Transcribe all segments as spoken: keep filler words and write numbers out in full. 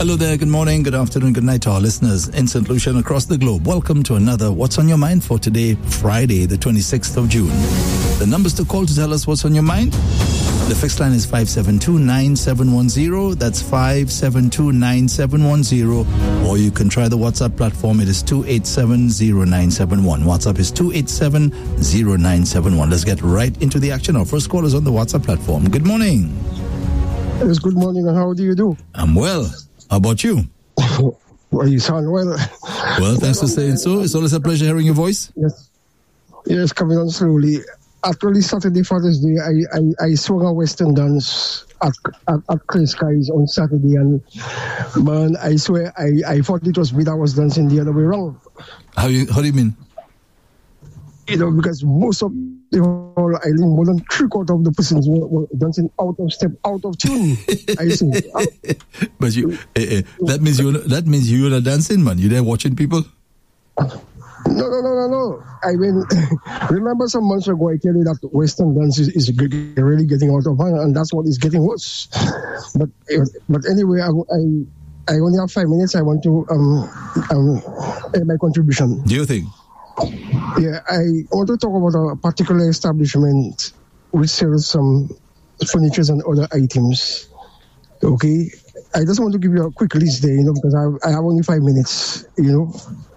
Hello there, good morning, good afternoon, good night to our listeners in Saint Lucia and across the globe. Welcome to another What's on Your Mind for today, Friday, the twenty-sixth of June. The numbers to call to tell us what's on your mind. The fixed line is five seven two, nine seven one zero. That's five seven two, nine seven one zero. Or you can try the WhatsApp platform. It is two eight seven, zero nine seven one. WhatsApp is two eight seven, zero nine seven one. Let's get right into the action. Our first call is on the WhatsApp platform. Good morning. Yes, good morning, and how do you do? I'm well. How about you? Well, you sound well. Well, thanks for saying so. It's always a pleasure hearing your voice. Yes. Yes, coming on slowly. Actually, Saturday, Father's Day, I, I, I swung a Western dance at, at, at Clear Skies on Saturday, and man, I swear, I, I thought it was me that was dancing the other way around. How you? How do you mean? You know, because most of the whole island, more than three quarters of the persons were, were dancing out of step, out of tune. I say. But you, eh, eh, that means you. That means you're not dancing, man. You're there watching people. No, no, no, no, no. I mean, remember some months ago I tell you that Western dance is, is really getting out of hand, and that's what is getting worse. But but anyway, I, I, I only have five minutes. I want to um, um add my contribution. Do you think? Yeah, I want to talk about a particular establishment which sells some furniture and other items. Okay, I just want to give you a quick list there, you know, because I have, I have only five minutes, you know.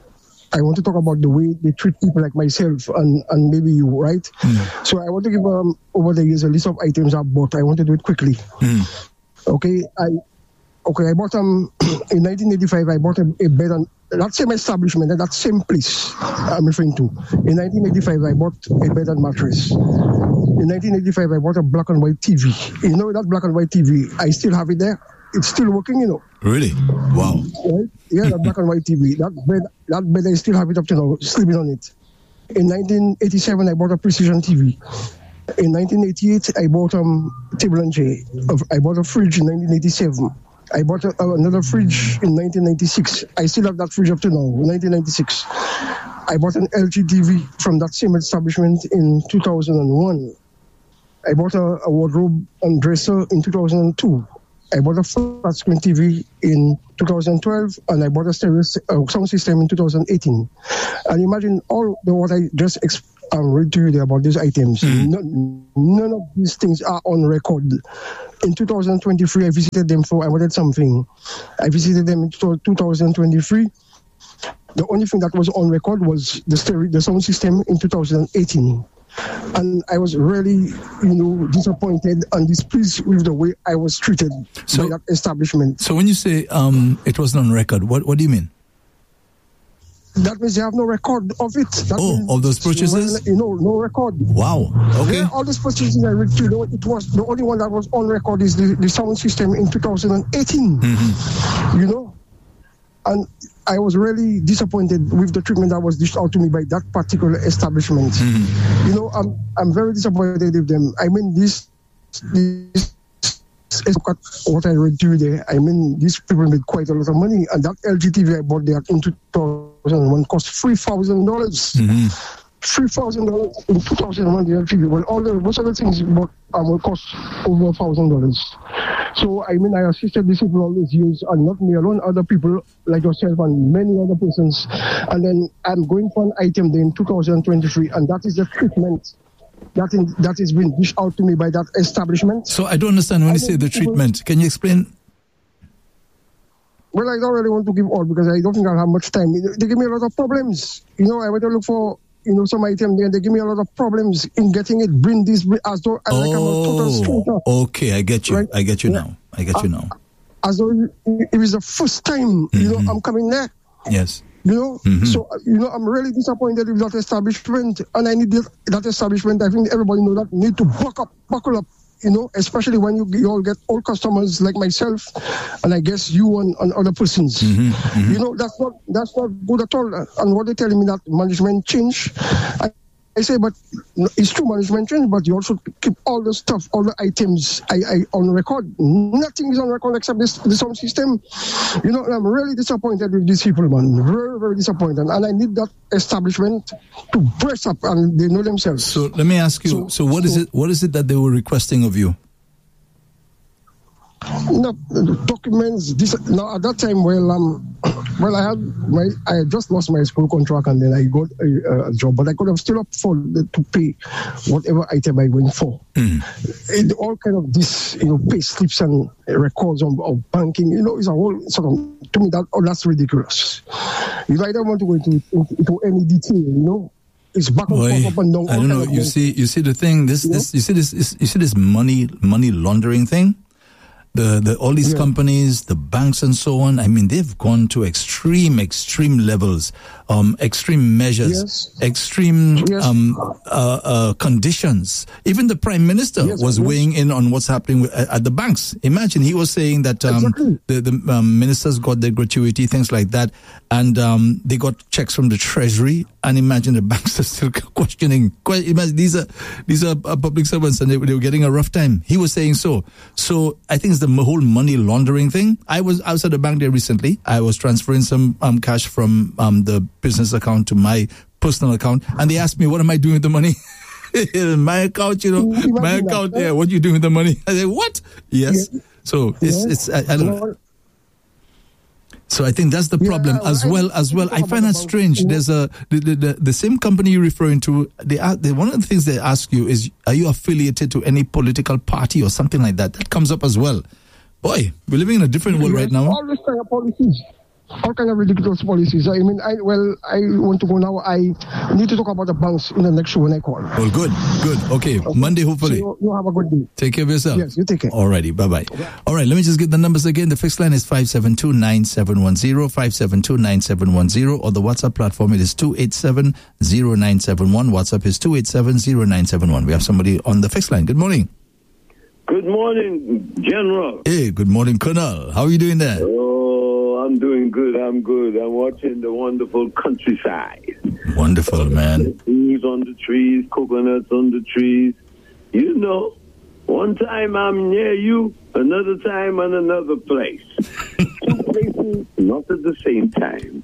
I want to talk about the way they treat people like myself and, and maybe you, right? Mm. So I want to give um, over the years a list of items I bought. I want to do it quickly. Mm. Okay, I okay I bought um in nineteen eighty-five. I bought a, a bed and that same establishment and that same place I'm referring to. In nineteen eighty-five, I bought a bed and mattress. In nineteen eighty-five, I bought a black and white T V. You know that black and white T V? I still have it there. It's still working, you know. Really? Wow. Right? Yeah, that black and white T V. That bed, that bed, I still have it up to now, sleeping on it. In nineteen eighty-seven, I bought a Precision T V. In nineteen eighty-eight, I bought a um, table and chair. I bought a fridge in nineteen eighty-seven. I bought a, uh, another fridge in nineteen ninety-six. I still have that fridge up to now, nineteen ninety-six. I bought an L G T V from that same establishment in two thousand one. I bought a, a wardrobe and dresser in two thousand two. I bought a flat screen T V in two thousand twelve, and I bought a stereo uh, sound system in two thousand eighteen. And imagine all the what I just exp- um, read to you there about these items. Mm. None, none of these things are on record. In two thousand twenty-three, I visited them for I wanted something. I visited them in two thousand twenty-three. The only thing that was on record was the stereo, the sound system in two thousand eighteen. And I was really, you know, disappointed and displeased with the way I was treated so, by that establishment. So when you say um, it wasn't on record, what, what do you mean? That means they have no record of it. That oh, of those purchases? Well, you know, no record. Wow. Okay. Yeah, all those purchases I read, you know, it was the only one that was on record is the, the sound system in two thousand eighteen. Mm-hmm. You know, and I was really disappointed with the treatment that was dished out to me by that particular establishment. Mm-hmm. You know, I'm I'm very disappointed with them. I mean, this this is what I read to you there. I mean, these people made quite a lot of money, and that L G T V I bought there in two thousand one cost three thousand dollars. Mm-hmm. three thousand dollars in two thousand one, the L G T V. Well, all the most of the things bought um, will cost over one thousand dollars. So, I mean, I assisted these people all these years, and not me alone, other people like yourself and many other persons. And then I'm going for an item there in two thousand twenty-three, and that is the treatment that in, that is being dished out to me by that establishment. So I don't understand when I you say the treatment. Can you explain? Well, I don't really want to give all because I don't think I'll have much time. They give me a lot of problems. You know, I went to look for you know, some item there, they give me a lot of problems in getting it, bring this, bring, as though as oh, like I'm a total stranger. Okay, I get you. Right? I get you yeah. now. I get you now. As though it was the first time, mm-hmm. you know, I'm coming there. Yes. You know, mm-hmm. so, you know, I'm really disappointed with that establishment, and I need that, that establishment. I think everybody knows that, need to buck up, buckle up, you know, especially when you, you all get old customers like myself, and I guess you and, and other persons. Mm-hmm. Mm-hmm. You know, that's not that's not good at all. And what they're telling me that management change, I, I say, but it's true, management change, but you also keep all the stuff, all the items I, I on record. Nothing is on record except this the sound system. You know, I'm really disappointed with these people, man. Very, very disappointed. And I need that establishment to brace up, and they know themselves. So let me ask you, so, so what so, is it What is it that they were requesting of you? No, documents. This now at that time, well, um, well, I had my, I had just lost my school contract, and then I got a, a job, but I could have still afforded to pay whatever item I went for. Mm. And all kind of this, you know, pay slips and records of, of banking. You know, it's a whole sort of, to me that oh, that's ridiculous. You know, I don't want to go into, into, into any detail. You know. It's back and forth, up and down. I don't know. You see, you see the thing. This, you this, know? you see this, you see this money, money laundering thing. The, the all these yeah. companies, the banks, and so on. I mean, they've gone to extreme, extreme levels, um, extreme measures, yes. extreme yes. um, uh, uh, conditions. Even the prime minister yes, was yes. weighing in on what's happening with, at the banks. Imagine he was saying that um, exactly. the, the um, ministers got their gratuity, things like that, and um, they got checks from the treasury. And imagine the banks are still questioning. Imagine these are these are public servants, and they, they were getting a rough time. He was saying so. So I think it's the whole money laundering thing. I was outside the bank there recently. I was transferring some um, cash from um, the business account to my personal account, and they asked me, "What am I doing with the money?" My account, you know, my account. Yeah, what are you doing with the money? I said, "What?" Yes. Yeah. So it's it's I, I don't know. So I think that's the problem yeah, as I, well as well. I find that strange. You know, There's a the, the, the, the same company you're referring to. They, are, they one of the things they ask you is, are you affiliated to any political party or something like that? That comes up as well. Boy, we're living in a different world right now. All this kind of policies, all kind of ridiculous policies. I mean, I well, I want to go now. I need to talk about the banks in the next show when I call. Well, good, good. Okay, okay. Monday hopefully. So you, you have a good day. Take care of yourself. Yes, you take care. Alrighty, bye bye. Okay. All right, let me just get the numbers again. The fixed line is five seven two nine seven one zero, five seven two nine seven one zero, or the WhatsApp platform it is two eight seven zero nine seven one. WhatsApp is two eight seven zero nine seven one. We have somebody on the fixed line. Good morning. Good morning, General. Hey, good morning, Colonel. How are you doing there? Oh, I'm doing good. I'm good. I'm watching the wonderful countryside. Wonderful, man. Trees on the trees, coconuts on the trees. You know, one time I'm near you, another time in another place. Two places, not at the same time.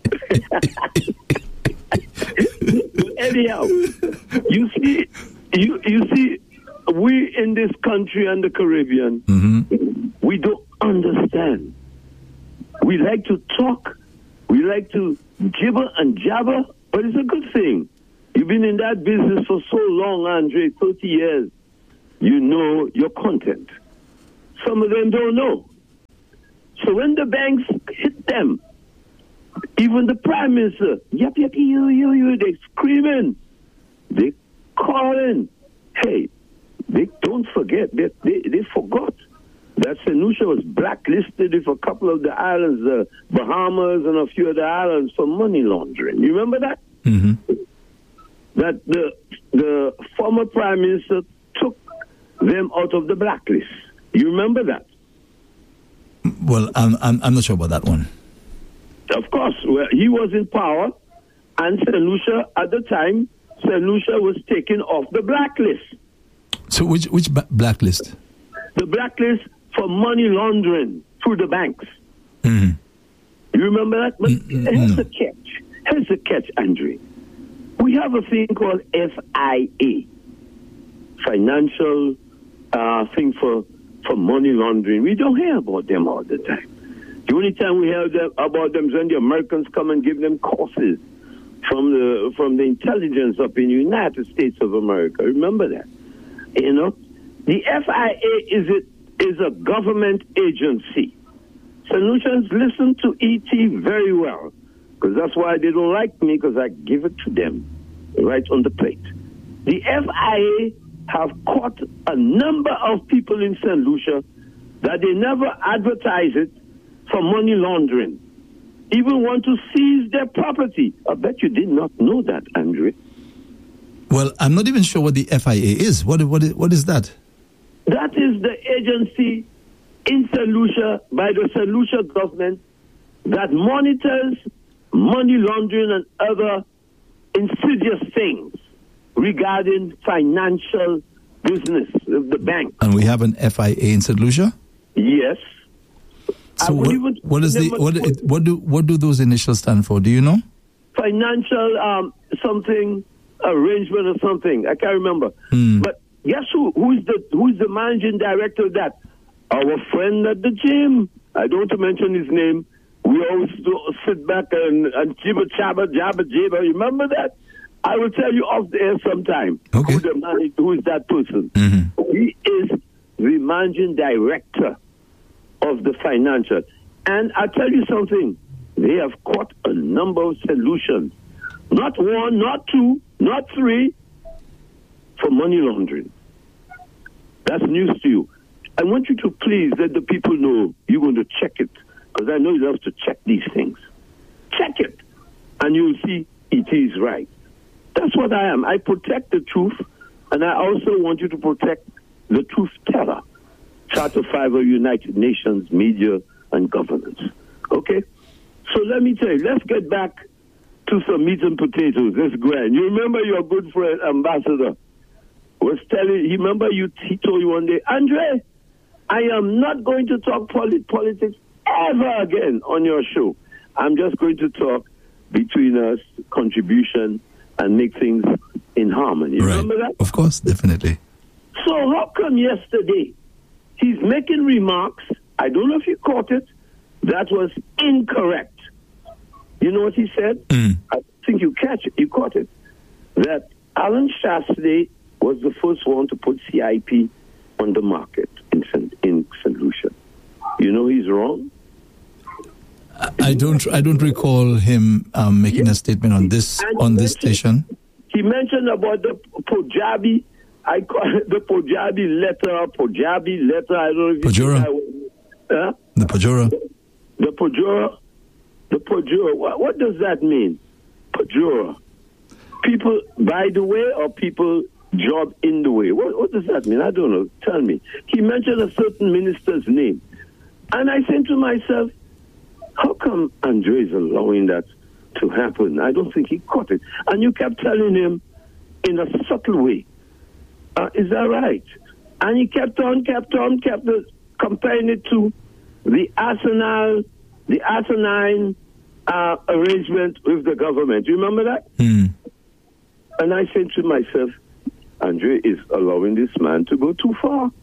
Anyhow, you see, you you see. We in this country and the Caribbean, mm-hmm. we don't understand. We like to talk, we like to gibber and jabber, but it's a good thing. You've been in that business for so long, Andre, thirty years. You know your content. Some of them don't know. So when the banks hit them, even the Prime Minister, yep, yep, you, you, you, they screaming, they calling, hey, they don't forget, they, they, they forgot that Saint Lucia was blacklisted for a couple of the islands, the Bahamas and a few other islands, for money laundering. You remember that? Mm-hmm. That the the former Prime Minister took them out of the blacklist. You remember that? Well, I'm I'm, I'm not sure about that one. Of course, well, he was in power, and Saint Lucia at the time, Saint Lucia was taken off the blacklist. So which which ba- blacklist? The blacklist for money laundering through the banks. Mm-hmm. You remember that? But mm-hmm. here's the catch. Here's the catch, Andre. We have a thing called F I A, financial uh, thing for, for money laundering. We don't hear about them all the time. The only time we hear them, about them is when the Americans come and give them courses from the from the intelligence up in the United States of America. Remember that? You know, the F I A is it is a government agency. Saint Lucians listen to E T very well, because that's why they don't like me, because I give it to them right on the plate. The F I A have caught a number of people in Saint Lucia that they never advertise it for money laundering, even want to seize their property. I bet you did not know that, Andre. Well, I'm not even sure what the F I A is. What what is, what is that? That is the agency in Saint Lucia by the Saint Lucia government that monitors money laundering and other insidious things regarding financial business of the bank. And we have an F I A in Saint Lucia? Yes. So what, what is the what what do what do those initials stand for? Do you know? Financial um something arrangement or something. I can't remember. Hmm. But guess who who is the who is the managing director of that? our friend at the gym, I don't want to mention his name, we always sit back and, and jibber jabber, jabber jabber. Remember that? I will tell you off the air sometime okay. who, the man, who is that person. Mm-hmm. He is the managing director of the financial. And I'll tell you something. They have caught a number of solutions. Not one, not two, not three, for money laundering. That's news to you. I want you to please let the people know you're going to check it. Because I know you love to check these things. Check it. And you'll see it is right. That's what I am. I protect the truth, and I also want you to protect the truth teller. Charter five of United Nations, Media and Governance. Okay? So let me tell you, let's get back to some meat and potatoes. Let's go ahead. You remember your good friend, Ambassador, was telling, he remember you, he told you one day, Andre, I am not going to talk polit- politics ever again on your show. I'm just going to talk between us, contribution, and make things in harmony. You right. remember that? Of course, definitely. So how come yesterday he's making remarks, I don't know if you caught it, that was incorrect. You know what he said? Mm. I think you catch it, you caught it. That Alan Shastry was the first one to put C I P on the market in Saint in Saint Lucia. You know he's wrong? I don't. I don't recall him um, making yes. a statement on this and on this station. He mentioned about the Punjabi. I call it the Punjabi letter. Punjabi letter. I don't know if Pajora. Huh? The Pajora. The, the Pajora. The Pajora. What, what does that mean? Pajora. People by the way, or people job in the way. What, what does that mean? I don't know. Tell me. He mentioned a certain minister's name, and I said to myself, how come Andre is allowing that to happen? I don't think he caught it. And you kept telling him in a subtle way, uh, is that right? And he kept on, kept on, kept on comparing it to the arsenal, the asinine uh, arrangement with the government. You remember that? Mm. And I said to myself, Andre is allowing this man to go too far.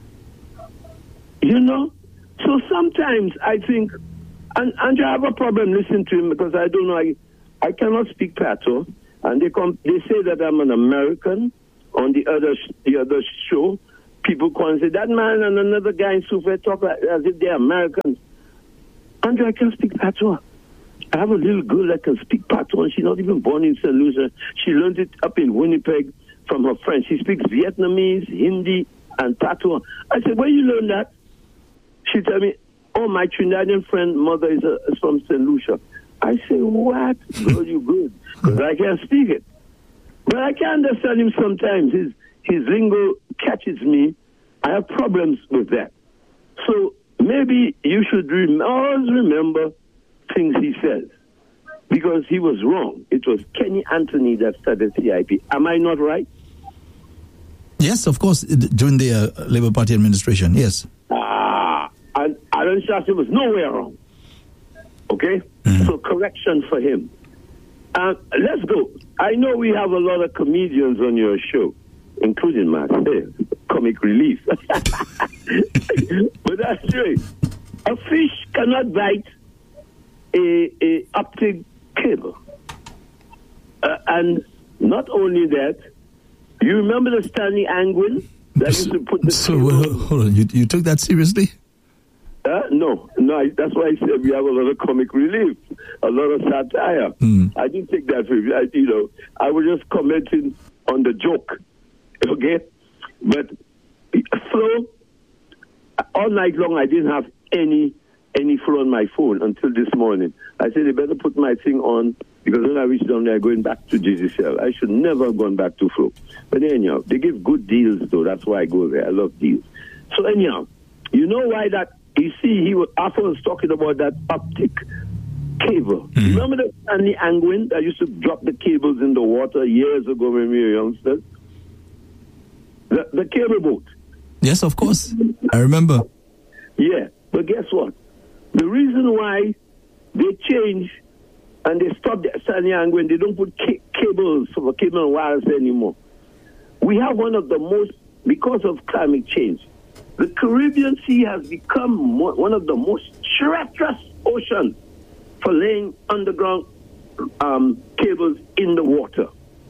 You know? So sometimes I think, and, and I have a problem listening to him because I don't know, I, I cannot speak Pato, and they come, they say that I'm an American on the other the other show. People come and say, that man and another guy in Sufa talk like, as if they're Americans. Andre, I can speak Pato. I have a little girl that can speak Pato, and she's not even born in Saint Lucia. She learned it up in Winnipeg from her friends. She speaks Vietnamese, Hindi, and Pato. I said, where you learn that? She told me, oh, my Trinidadian friend mother is, a, is from Saint Lucia. I say, what? Girl, you good. Because I can't speak it. But I can understand him sometimes. His, his lingo catches me. I have problems with that. So maybe you should rem- always remember things he says. Because he was wrong. It was Kenny Anthony that started C I P. Am I not right? Yes, of course, during the uh, Labour Party administration, yes. Ah, and Alan Shastry was nowhere wrong. Okay? Mm-hmm. So correction for him. Uh, let's go. I know we have a lot of comedians on your show, including myself, comic relief. But that's true. A fish cannot bite a, a optic cable. Uh, and not only that, you remember the Stanley Angwin that used to put the so well, hold on, you, you took that seriously? Uh, no, no. I, that's why I said we have a lot of comic relief, a lot of satire. Mm. I didn't take that for I, you know. I was just commenting on the joke, okay? But flow all night long. I didn't have any any flow on my phone until this morning. I said they better put my thing on because when I reach down there, going back to G C C L, I should never have gone back to flow. But anyhow, they give good deals though. That's why I go there. I love deals. So anyhow, you know why that. You see, he was, Arthur was talking about that optic cable. Mm-hmm. Remember the Stanley Angwin that used to drop the cables in the water years ago when we were youngsters? The, the cable boat. Yes, of course. I remember. Yeah, but guess what? The reason why they change and they stop the Stanley Angwin, they don't put ca- cables for cable and wires anymore. We have one of the most, because of climate change, The Caribbean Sea has become mo- one of the most treacherous oceans for laying underground um, cables in the water.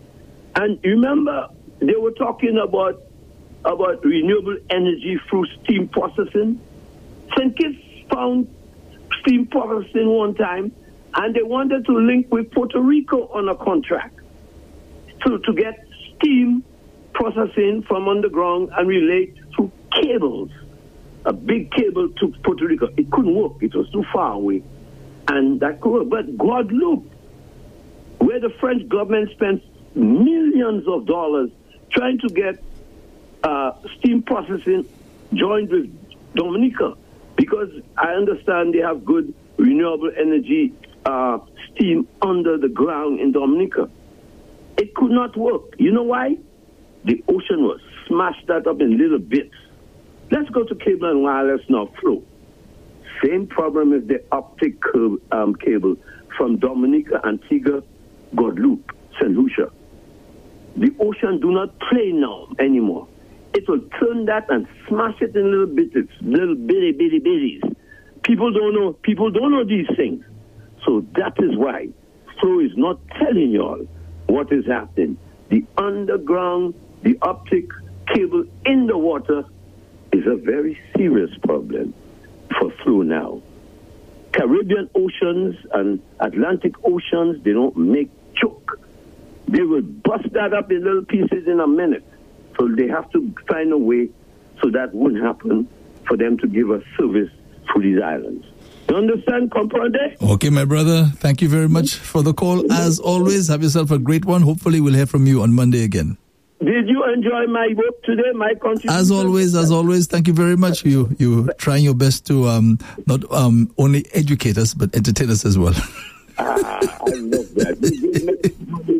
And remember, they were talking about about renewable energy through steam processing. Saint Kitts found steam processing one time, and they wanted to link with Puerto Rico on a contract to, to get steam processing from underground and relate to cables, a big cable to Puerto Rico. It couldn't work. It was too far away. And that could work. But Guadeloupe, where the French government spent millions of dollars trying to get uh, steam processing joined with Dominica, because I understand they have good renewable energy uh, steam under the ground in Dominica. It could not work. You know why? The ocean was smashed that up in little bits. Let's go to cable and wireless now, Flo. Same problem with the optic um, cable from Dominica, Antigua, Guadeloupe, Saint Lucia. The ocean do not play now anymore. It will turn that and smash it in little bits, little bitty, bitty, bitties. People don't know. People don't know these things. So that is why Flo is not telling y'all what is happening. The underground, the optic cable in the water is a very serious problem for Flo now. Caribbean oceans and Atlantic oceans, they don't make joke. They will bust that up in little pieces in a minute. So they have to find a way so that won't happen for them to give us service to these islands. You understand, comprende? Okay, my brother. Thank you very much for the call. As always, have yourself a great one. Hopefully we'll hear from you on Monday again. Did you enjoy my work today, my contribution? As always, as always, thank you very much. You you trying your best to um, not um, only educate us, but entertain us as well. Ah, I love that.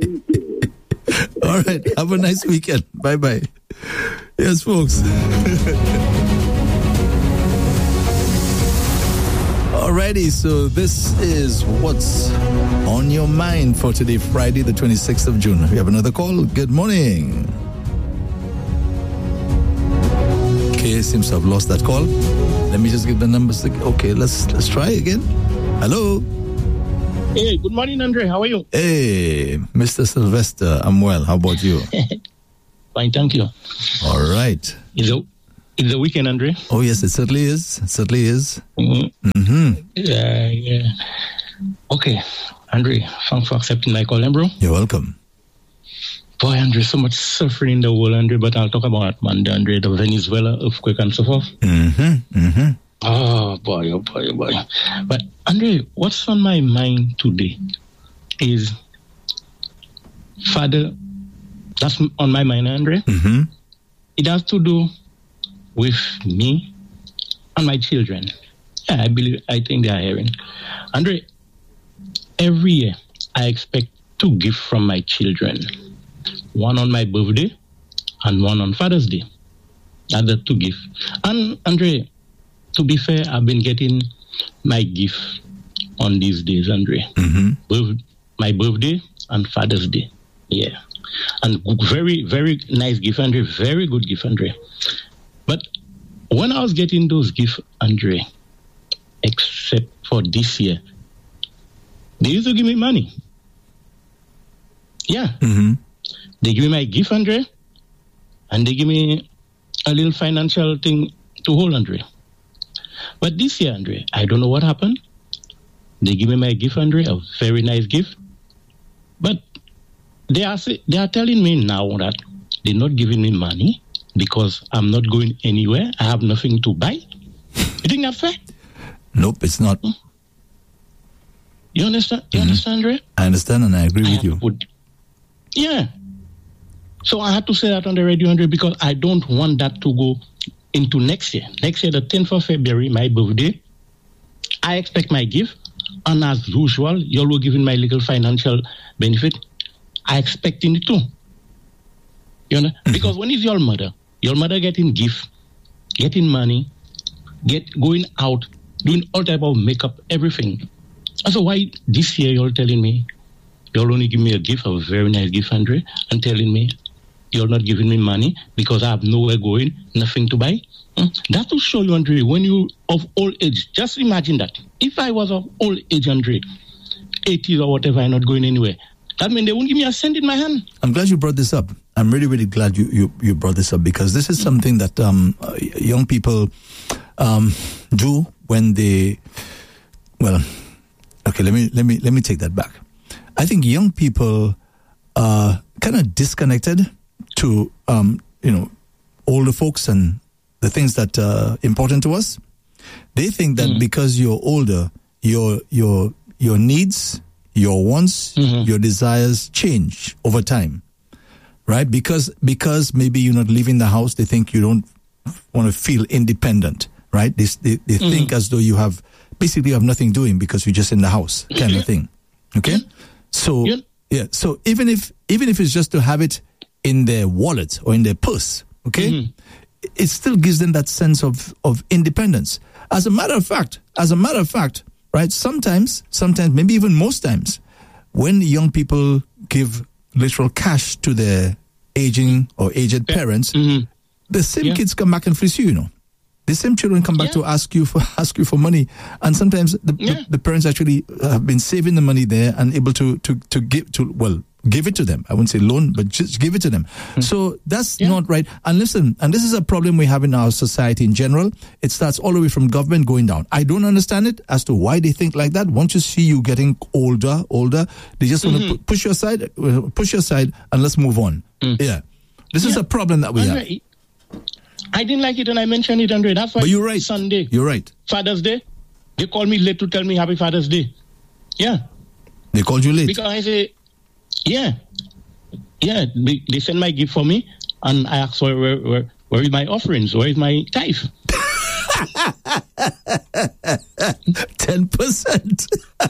All right. Have a nice weekend. Bye-bye. Yes, folks. Alrighty, so this is what's on your mind for today, Friday, the twenty-sixth of June. We have another call. Good morning. Okay, seems to have lost that call. Let me just give the numbers. Okay, let's let's try again. Hello. Hey, good morning, Andre. How are you? Hey, Mister Sylvester. I'm well. How about you? Fine, thank you. All right. It's a, it's the weekend, Andre. Oh, yes, it certainly is. It certainly is. Mm-hmm. Mm-hmm. Yeah, yeah. Okay, Andre, thanks for accepting my call, bro. You're welcome. Boy, Andre, so much suffering in the world, Andre, but I'll talk about Monday, Andre, the Venezuela earthquake and so forth. Mm-hmm. Mm-hmm. Oh, boy, oh, boy, oh, boy. But, Andre, what's on my mind today is, Father, that's on my mind, Andre. Mm-hmm. It has to do with me and my children. Yeah, I believe, I think they are hearing. Andre, every year I expect two gifts from my children. One on my birthday and one on Father's Day. That's the two gifts. And Andre, to be fair, I've been getting my gift on these days, Andre. Mm-hmm. Birth, my birthday and Father's Day. Yeah. And very, very nice gift, Andre. Very good gift, Andre. But when I was getting those gifts, Andre, except for this year, they used to give me money. Yeah. Mm-hmm. They give me my gift, Andre, and they give me a little financial thing to hold, Andre. But this year, Andre, I don't know what happened. They give me my gift, Andre, a very nice gift. But they are say, they are telling me now that they're not giving me money because I'm not going anywhere. I have nothing to buy. You think that's fair? Nope, it's not. You understand? You Mm-hmm. understand, Andre? I understand and I agree I with you. Put, yeah. So I had to say that on the radio, Andre, because I don't want that to go into next year. Next year, the tenth of February, my birthday, I expect my gift. And as usual, you all were giving my little financial benefit. I expecting it too. You know? Mm-hmm. Because when is your mother? Your mother getting gift, getting money, get going out, doing all type of makeup, everything. And so why this year you're telling me, you'll only give me a gift, a very nice gift, Andre, and telling me you're not giving me money because I have nowhere going, nothing to buy. Mm. That will show you, Andre, when you of old age. Just imagine that. If I was of old age, Andre, eighties or whatever, I'm not going anywhere. That means they won't give me a cent in my hand. I'm glad you brought this up. I'm really, really glad you, you, you brought this up, because this is something that um, uh, young people um, do when they, well, okay, let me let me let me take that back. I think young people are kind of disconnected to um, you know, older folks and the things that are important to us. They think that mm. because you're older, your your your needs, your wants, mm-hmm. your desires change over time, right? Because because maybe you're not leaving the house, they think you don't want to feel independent, right? They they, they mm-hmm. think as though you have basically you have nothing doing because you're just in the house, kind of thing. Okay, yeah. so yeah. yeah, so even if even if it's just to have it in their wallet or in their purse, okay, mm-hmm. it still gives them that sense of of independence. As a matter of fact, as a matter of fact. Right? Sometimes, sometimes, maybe even most times, when young people give literal cash to their aging or aged parents, mm-hmm. the same yeah. kids come back and fleece you, you know. The same children come back yeah. to ask you for ask you for money. And sometimes the, yeah. the, the parents actually have been saving the money there and able to, to, to give to, well, give it to them. I wouldn't say loan, but just give it to them. Mm-hmm. So that's yeah. not right. And listen, and this is a problem we have in our society in general. It starts all the way from government going down. I don't understand it as to why they think like that. Once you see you getting older, older, they just want mm-hmm. to push you aside, push you aside, and let's move on. Mm. Yeah. This yeah. is a problem that we Andre, have. I didn't like it and I mentioned it, Andre. That's why but you're right. Sunday. You're right. Father's Day. They called me late to tell me Happy Father's Day. Yeah. They called you late? Because I say, yeah. Yeah, they, they send my gift for me, and I ask where, where, where, where is my offerings? Where is my tithe? Ten percent.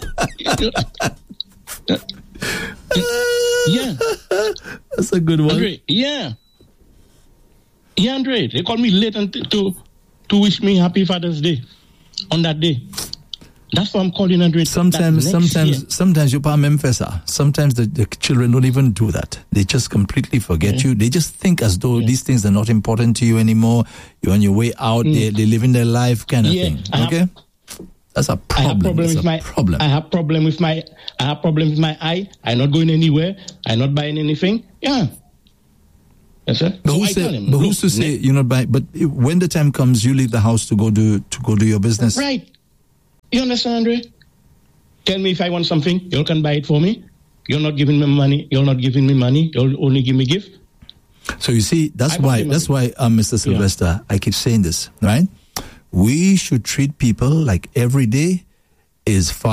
Yeah, that's a good one. Andre, yeah, yeah, Andre. They called me late and t- to to wish me Happy Father's Day on that day. That's what I'm calling Andre. Sometimes, sometimes, year. sometimes you palm Memphisa. Sometimes the, the children don't even do that. They just completely forget yeah. you. They just think as though yeah. these things are not important to you anymore. You're on your way out. Mm. They, they're living their life, kind of yeah. thing. I okay, have, that's a problem. I have problem that's with a my problem. I have problem with my. I have problem with my eye. I'm not going anywhere. I'm not buying anything. Yeah. Yes, sir. But, so who I say, tell him, but who's to say you're not buying? But when the time comes, you leave the house to go do to go do your business. Right. You understand, Andre? Tell me if I want something, you can buy it for me. You're not giving me money. You're not giving me money. You'll only give me gift. So you see, that's I why. That's why, um, Mister Sylvester, yeah. I keep saying this, right? We should treat people like every day is far.